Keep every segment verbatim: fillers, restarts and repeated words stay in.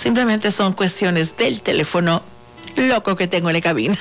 Simplemente son cuestiones del teléfono loco que tengo en la cabina.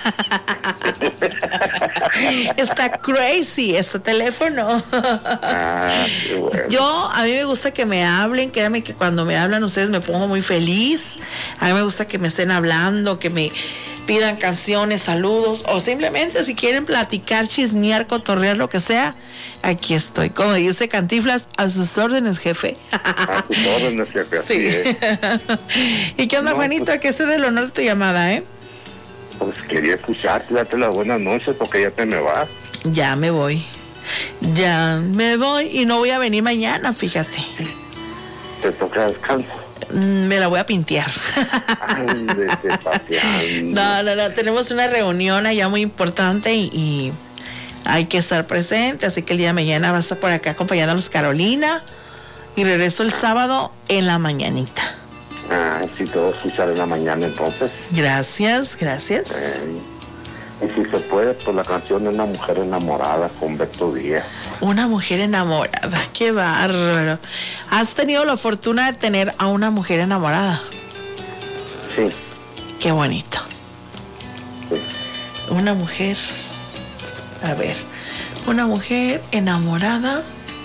Está crazy este teléfono. Ah, qué bueno. Yo, a mí me gusta que me hablen, créanme que cuando me hablan ustedes me pongo muy feliz. A mí me gusta que me estén hablando, que me pidan canciones, saludos, o simplemente si quieren platicar, chismear, cotorrear, lo que sea, aquí estoy. Como dice Cantinflas, a sus órdenes, jefe. A sus órdenes, jefe, así Sí. es. ¿Y qué onda, No, Juanito? pues- ¿A qué se del honor de tu llamada, eh? Pues quería escucharte, date las buenas noches porque ya te me vas. Ya me voy. Ya me voy y no voy a venir mañana, fíjate. Te toca descanso. Mm, Me la voy a pintear. Ándete paseando. No, no, no. Tenemos una reunión allá muy importante y, y hay que estar presente. Así que el día de mañana va a estar por acá acompañándonos Carolina. Y regreso el sábado en la mañanita. Ah, sí, todo sí sale en la mañana entonces. Gracias, gracias. Eh, y si se puede, pues la canción de Una mujer enamorada con Beto Díaz. Una mujer enamorada. Qué bárbaro. ¿Has tenido la fortuna de tener a una mujer enamorada? Sí, Qué bonito. sí. Una mujer, a ver, una mujer enamorada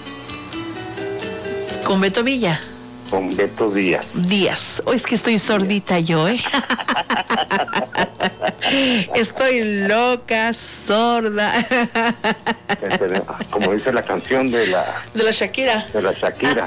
con Beto Villa. Con Beto Díaz. Díaz. Oh, es que estoy sordita yo, ¿eh? Estoy loca, sorda. Como dice la canción de la, De la Shakira. de la Shakira.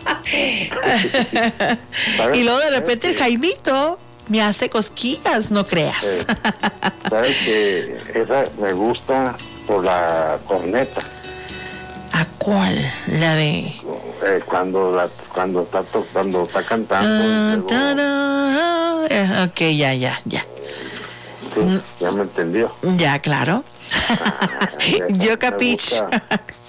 ¿Sabes? Y luego de ¿Sabes repente el que- Jaimito me hace cosquillas, no creas. eh, Sabes que esa me gusta por la corneta. ¿A cuál? La de... Eh, cuando la, cuando está to- cuando está cantando. Ah, luego- tará. Eh, ok, ya, ya, ya. sí, ya me entendió. Ya, claro. Yo Me capich. gusta.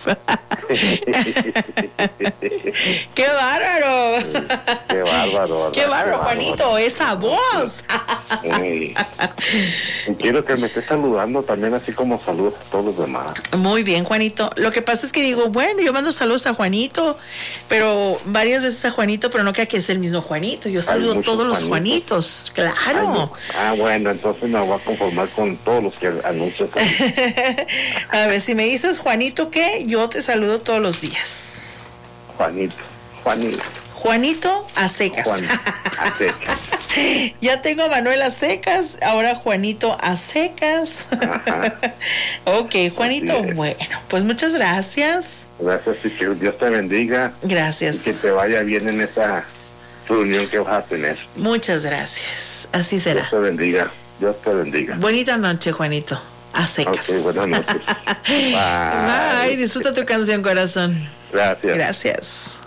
¡Qué bárbaro! Qué bárbaro. ¡Qué bárbaro, Juanito! ¡Esa voz! Y, y quiero que me estés saludando también, así como saludas a todos los demás. Muy bien, Juanito. Lo que pasa es que digo, bueno, yo mando saludos a Juanito, pero varias veces a Juanito, pero no creo que es el mismo Juanito. Yo saludo a muchos todos los Juanitos. Juanitos. Claro. Ay, no. Ah, bueno, entonces me voy a conformar con todos los que anuncias. A ver, si me dices Juanito, ¿qué? Yo te saludo todos los días. Juanito, Juanito, Juanito a secas. Juan, a secas. Ya tengo a Manuel a secas, ahora Juanito a secas. Ajá. Ok, Juanito, Así es. bueno, pues muchas gracias. Gracias y que Dios te bendiga y que Gracias. te vaya bien en esa reunión que vas a tener. Muchas gracias. Así será. Dios te bendiga, Dios te bendiga. Bonita noche, Juanito. A secas. Ok, buenas noches. Bye. Bye. Disfruta tu canción, corazón. Gracias. Gracias.